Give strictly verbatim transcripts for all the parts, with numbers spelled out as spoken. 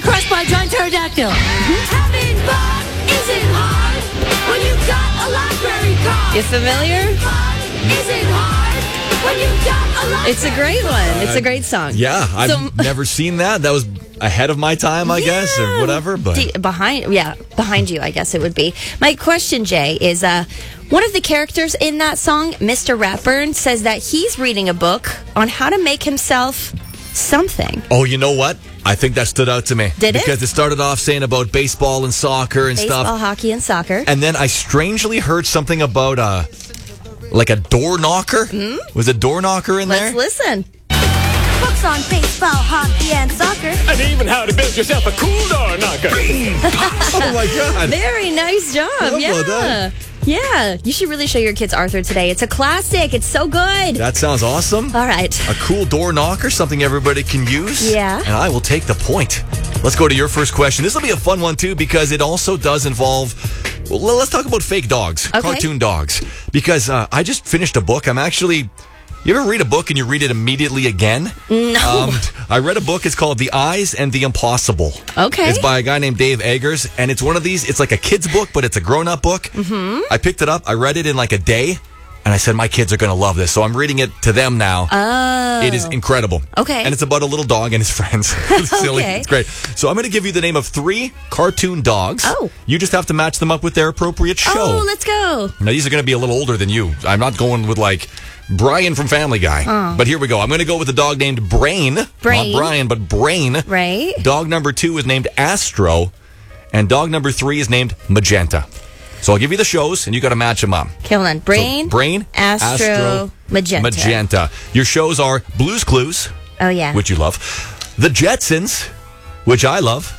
being crushed by a giant pterodactyl. Having fun isn't hard when you've got a library card. You familiar? Fun isn't hard when you've got a library It's a great one. It's a great song. Yeah, I've So- never seen that. That was ahead of my time, I guess, or whatever. But D- behind, yeah, behind you, I guess it would be. My question, Jay, is uh, one of the characters in that song, Mister Ratburn, says that he's reading a book on how to make himself something. oh, you know what? I think that stood out to me. Did it? Because it started off saying about baseball and soccer and Baseball, stuff. hockey, and soccer. And then I strangely heard something about uh, like a door knocker. Was a door knocker in Let's there? listen. Books on baseball, hockey, and soccer. And even how to build yourself a cool door knocker. Oh my god! Very nice job. How Yeah. about that? Yeah. You should really show your kids Arthur today. It's a classic. It's so good. That sounds awesome. All right. A cool door knocker, something everybody can use. Yeah. And I will take the point. Let's go to your first question. This will be a fun one, too, because it also does involve... Well, let's talk about fake dogs, Okay. cartoon dogs. Because uh, I just finished a book. I'm actually... You ever read a book and you read it immediately again? No. Um, I read a book. It's called The Eyes and the Impossible. Okay. It's by a guy named Dave Eggers. And it's one of these... It's like a kid's book, but it's a grown-up book. Mm-hmm. I picked it up. I read it in like a day. And I said, my kids are going to love this. So I'm reading it to them now. Oh. It is incredible. Okay. And it's about a little dog and his friends. It's silly. Okay. It's great. So I'm going to give you the name of three cartoon dogs. Oh. You just have to match them up with their appropriate show. Oh, let's go. Now, these are going to be a little older than you. I'm not going with, like, Brian from Family Guy. Oh. But here we go. I'm going to go with a dog named Brain. Brain. Not Brian, but Brain. Right. Dog number two is named Astro. And dog number three is named Magenta. So I'll give you the shows, and you got to match them up. Okay, hold on. Brain, So, Brain, Astro, Magenta. Magenta. Your shows are Blue's Clues, Oh, yeah. which you love, The Jetsons, which I love,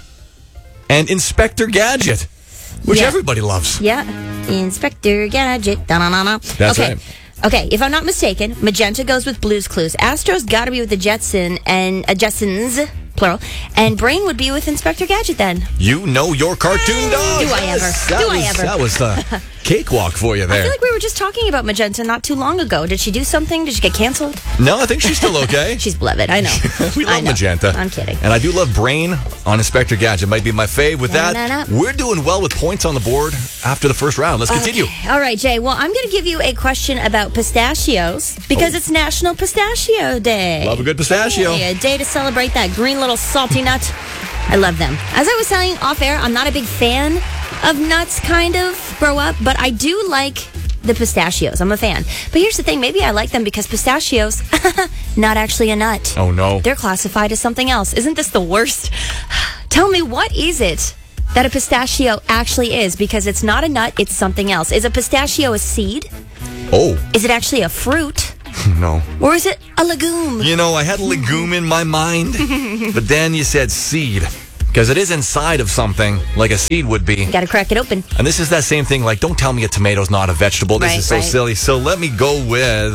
and Inspector Gadget, which Yeah. everybody loves. Yeah. Inspector Gadget. Da-na-na-na. That's okay. right. Okay, if I'm not mistaken, Magenta goes with Blue's Clues. Astro's got to be with the Jetson and uh, Jetsons, plural. And Brain would be with Inspector Gadget then. You know your cartoon dog. Do I ever? That Do I was, ever? That was the cakewalk for you I there. feel like we were just talking about Magenta not too long ago. Did she do something? Did she get canceled? No, I think she's still okay. She's beloved. I know. We I love know. Magenta. I'm kidding. And I do love Brain on Inspector Gadget. Might be my fave. With that, Da-na-na. we're doing well with points on the board after the first round. Let's continue. Okay. All right, Jay. Well, I'm going to give you a question about pistachios because Oh. it's National Pistachio Day. Love a good pistachio. Hey, a day to celebrate that green little salty nut. I love them. As I was saying off air, I'm not a big fan of nuts, kind of, grow up, but I do like the pistachios. I'm a fan. But here's the thing. Maybe I like them because pistachios, not actually a nut. Oh, no. They're classified as something else. Isn't this the worst? Tell me, what is it that a pistachio actually is? Because it's not a nut, it's something else. Is a pistachio a seed? Oh, Is it actually a fruit? no. Or is it a legume? You know, I had legume in my mind, but then you said seed. Because it is inside of something, like a seed would be. Got to crack it open. And this is that same thing, like, don't tell me a tomato's not a vegetable. This Right, is so right. silly. So let me go with...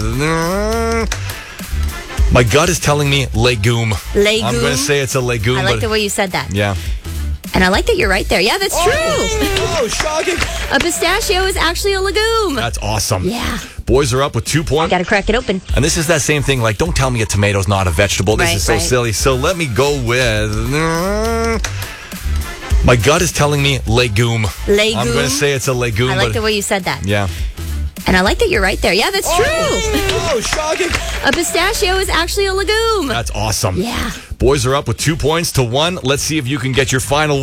My gut is telling me legume. Legume? I'm going to say it's a legume. I like but the way you said that. Yeah. And I like that you're right there. Yeah, that's true. Oh, shocking. A pistachio is actually a legume. That's awesome. Yeah. Boys are up with two points. Got to crack it open. And this is that same thing, like, don't tell me a tomato's not a vegetable. This Right, is so right. silly. So let me go with... My gut is telling me legume. Legume? I'm going to say it's a legume. I like but the way you said that. Yeah. And I like that you're right there. Yeah, that's true. Oh, shocking. A pistachio is actually a legume. That's awesome. Yeah. Boys are up with two points to one. Let's see if you can get your final